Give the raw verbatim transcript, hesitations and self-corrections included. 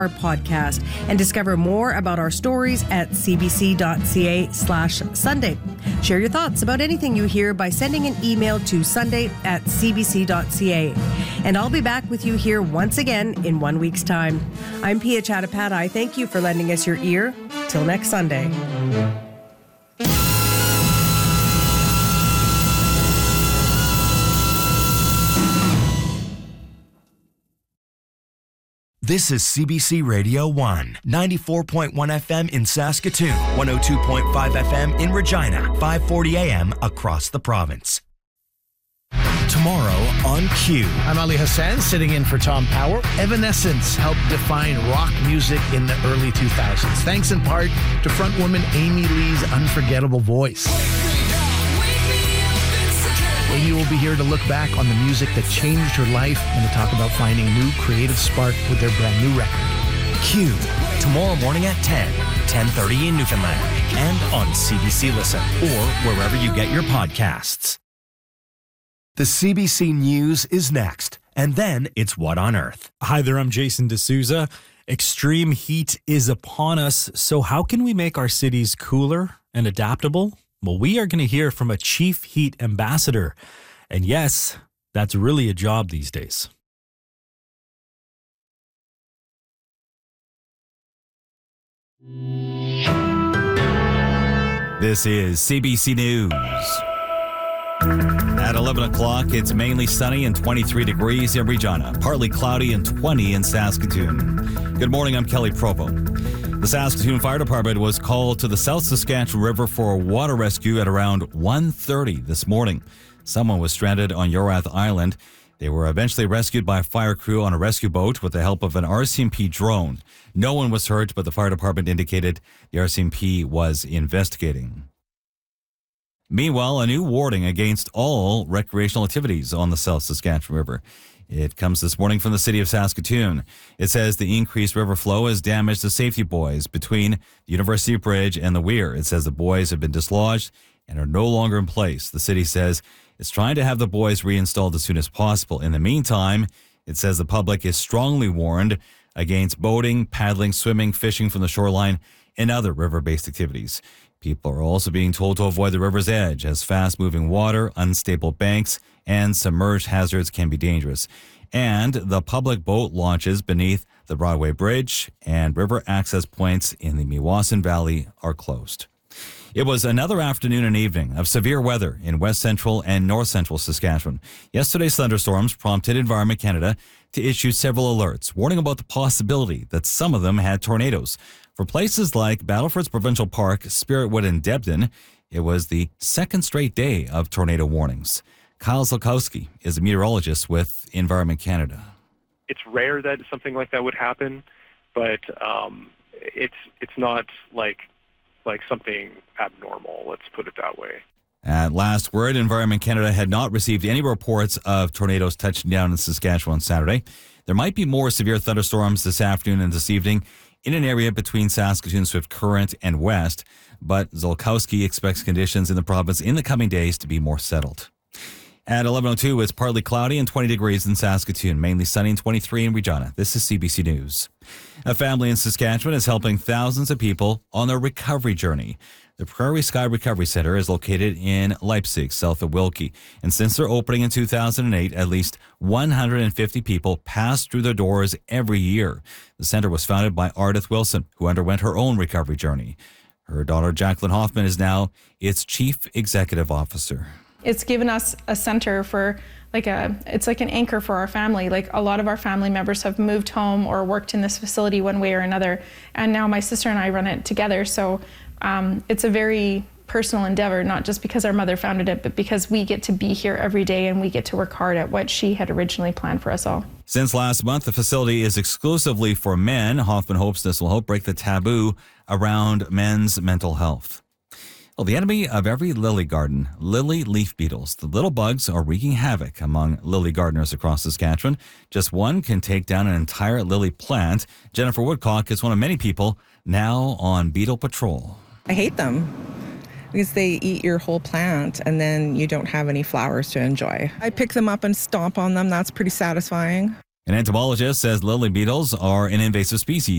our podcast and discover more about our stories at cbc.ca slash Sunday. Share your thoughts about anything you hear by sending an email to sunday at cbc.ca. And I'll be back with you here once again in one week's time. I'm Pia Chattopadhyay. Thank you for lending us your ear. Till next Sunday. This is C B C Radio one, ninety-four point one F M in Saskatoon, one oh two point five F M in Regina, five forty A M across the province. Tomorrow on Q. I'm Ali Hassan, sitting in for Tom Power. Evanescence helped define rock music in the early two thousands, thanks in part to frontwoman Amy Lee's unforgettable voice. Amy will be here to look back on the music that changed her life and to talk about finding new creative spark with their brand new record. Q. Tomorrow morning at ten, ten thirty in Newfoundland, and on C B C Listen or wherever you get your podcasts. The C B C News is next, and then it's What on Earth. Hi there, I'm Jason D'Souza. Extreme heat is upon us, so how can we make our cities cooler and adaptable? Well, we are going to hear from a chief heat ambassador. And yes, that's really a job these days. This is C B C News. At eleven o'clock, it's mainly sunny and twenty-three degrees in Regina, partly cloudy and twenty in Saskatoon. Good morning, I'm Kelly Provo. The Saskatoon Fire Department was called to the South Saskatchewan River for a water rescue at around one thirty this morning. Someone was stranded on Yorath Island. They were eventually rescued by a fire crew on a rescue boat with the help of an R C M P drone. No one was hurt, but the fire department indicated the R C M P was investigating. Meanwhile, a new warning against all recreational activities on the South Saskatchewan River. It comes this morning from the city of Saskatoon. It says the increased river flow has damaged the safety buoys between the University Bridge and the weir. It says the buoys have been dislodged and are no longer in place. The city says it's trying to have the buoys reinstalled as soon as possible. In the meantime, it says the public is strongly warned against boating, paddling, swimming, fishing from the shoreline, and other river-based activities. People are also being told to avoid the river's edge as fast-moving water, unstable banks, and submerged hazards can be dangerous. And the public boat launches beneath the Broadway Bridge and river access points in the Meewasin Valley are closed. It was another afternoon and evening of severe weather in west central and north central Saskatchewan. Yesterday's thunderstorms prompted Environment Canada to issue several alerts, warning about the possibility that some of them had tornadoes. For places like Battlefords Provincial Park, Spiritwood, and Debden, it was the second straight day of tornado warnings. Kyle Zolkowski is a meteorologist with Environment Canada. It's rare that something like that would happen, but um, it's it's not like like something abnormal, let's put it that way. At last word, Environment Canada had not received any reports of tornadoes touching down in Saskatchewan Saturday. There might be more severe thunderstorms this afternoon and this evening in an area between Saskatoon, Swift Current, and West, but Zolkowski expects conditions in the province in the coming days to be more settled. At eleven oh two, it's partly cloudy and twenty degrees in Saskatoon, mainly sunny and twenty-three in Regina. This is C B C News. A family in Saskatchewan is helping thousands of people on their recovery journey. The Prairie Sky Recovery Center is located in Leipzig, south of Wilkie. And since their opening in two thousand eight, at least one hundred fifty people pass through their doors every year. The center was founded by Ardith Wilson, who underwent her own recovery journey. Her daughter, Jacqueline Hoffman, is now its chief executive officer. It's given us a center for like a, it's like an anchor for our family. Like a lot of our family members have moved home or worked in this facility one way or another. And now my sister and I run it together. So um, it's a very personal endeavor, not just because our mother founded it, but because we get to be here every day and we get to work hard at what she had originally planned for us all. Since last month, the facility is exclusively for men. Hoffman hopes this will help break the taboo around men's mental health. Well, the enemy of every lily garden, lily leaf beetles. The little bugs are wreaking havoc among lily gardeners across Saskatchewan. Just one can take down an entire lily plant. Jennifer Woodcock is one of many people now on beetle patrol. I hate them because they eat your whole plant and then you don't have any flowers to enjoy. I pick them up and stomp on them. That's pretty satisfying. An entomologist says lily beetles are an invasive species.